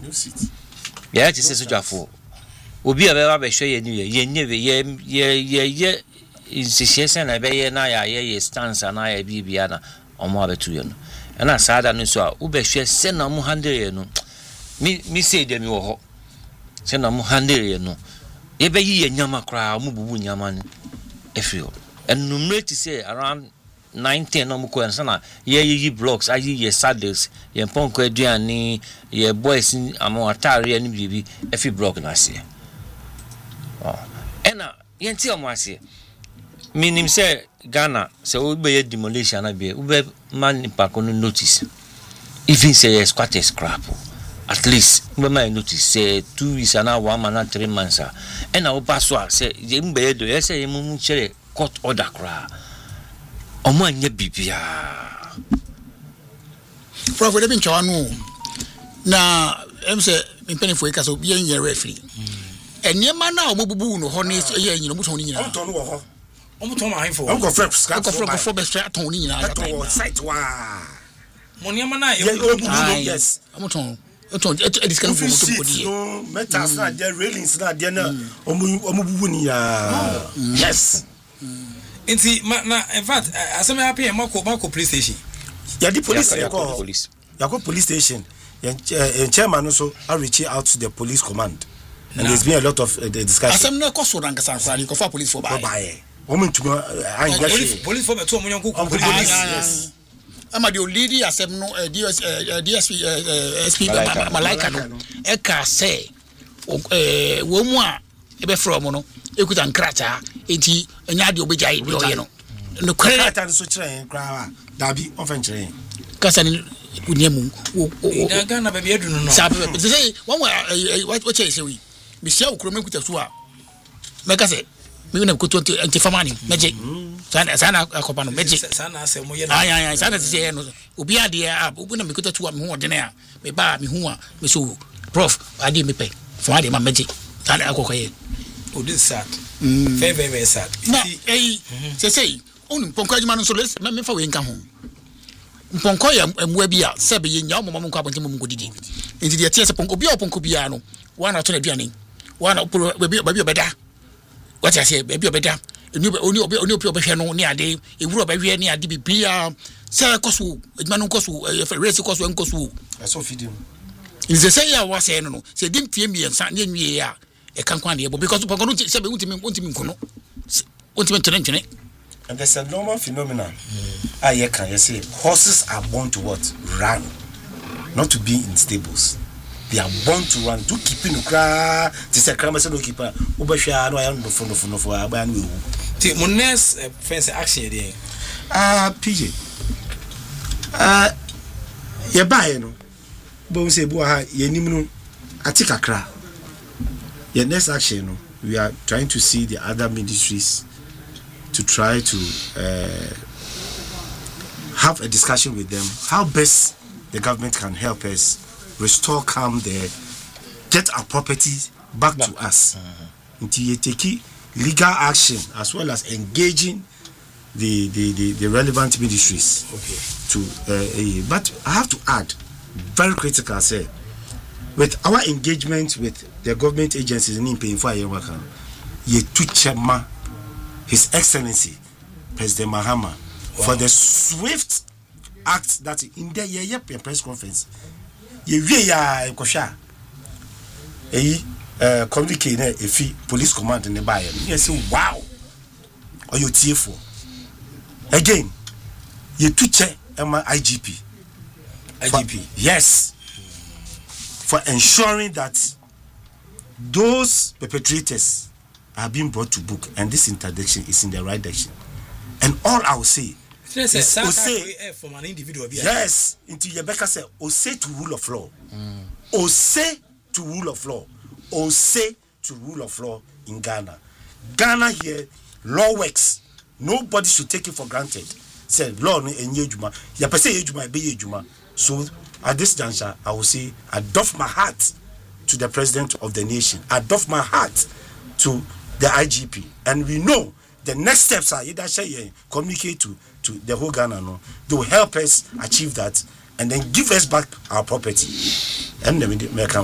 new seat. Yeah, it is a for. Obi a be hwe ye new ye insistation na be ye na ye stance na ya bibia na omo abetu ye no. And I said that so ube hwe se na mo handle ye no. Me say dem wo ho. Se na mo handle ye no. Ye be yi nyama kra mo bubu nyama no. Efio. And numerate say around 19 no mo ko na ye blocks ayi ye saddles ye ponko aduane ye boys amo atare ni bibi efi block na se. Ena yenti omo ase. Minim say Ghana say we be demolition na be we man impact on notice. Even say squatter scrap. At least we may notice say 2 weeks and 1 month 3 months. Ena we pass so say ye mbe do ye say mu chere court order kra. Omo anya bibia. Prof we be nchawa no. Na em say mpenifo eka so ye nya referee. Eniema na omobubu no ho ne ye nyina muton nyina. Omton wo ho. Omton ma hanfo. Onko scrap for be straight ton nyina. Aton site wa. Moniema na yes. Omton this kind of no metals na there railings na there na omobubu ni ya. Yes. Inti na in fact asem happy Mako police station. Yeah, the police Yako police station. Chairman also reach out to the police command. And there's been a lot of discussion. Asem na koso ranka san frani ko fa police for buy. Woman to police for to omo yanko police. Yes. Ama the leading asem no DSP SP Malaika no e ka say wo mu a e be from no ekuta nkrata enti enya de obejai bi oye no no krata so kire kra dabi ofen kire kasa ni unyemu da Ghana ba bi edu no sabe say one what say we me sia okro me kuta so a me ka say me na kuto anti famani meje sana akopa no meje sana asem mo ye na sana say no obi ade a obi na me kuta to a me ho de na me ba me hu a me so prof ade me pe so ade ma meje sana akokoye. Oh, this sad. Very sad. No, say, only Ponko Jman so let's me for we nka ho. Ponko ya mwa bia se be nya mo mo nka bonte mo godidi. Enti de tie se Ponko bia Ponko bia no, wana to na duane. Wana baby obeda. What I say baby obeda. Oni obehwe no ni ade, ewuro obehwe ni ade bibia se koso, edma no koso, race koso enkoso. Eso feeding. In the say ya wa say no, say dim fie mi ensa na nwie ya. E kan kwan de because Ponko no say be untimi nkono. Untimi twene. And there's a normal phenomenon. You can say horses are born to what? Run. Not to be in stables. They are born to run. To keep in the cry. This is a crime. No keeper. Ubashia no I am no for aban we. Ti mones fence action there. PJ. Ye buy no. Bo say bo ha ye nim no atika kra. Your next action no, we are trying to see the other ministries to try to have a discussion with them how best the government can help us restore calm there, get our property back to us. Until you take legal action as well as engaging the relevant ministries. Okay. But I have to add, very critical, say, with our engagement with the government agencies in paying for your work, ye to chairman, His Excellency President Mahama, for the swift act that in the year press conference, ye ya kosha, communicate a police command in the buyer. Yes, wow, or you TFO again, ye to check IGP, yes. For ensuring that those perpetrators are being brought to book and this interdiction is in the right direction. And all I will say is from an individual. Yes, into Rebecca said, say to rule of law. Say to rule of law. Say to rule of law in Ghana. Ghana here, law works. Nobody should take it for granted. Say law no enjuma. Ya pese enjuma be enjuma. So at this juncture, I will say, I doff my hat to the president of the nation. I doff my hat to the IGP. And we know the next steps are either communicate to the whole Ghana. No, they will help us achieve that and then give us back our property. And then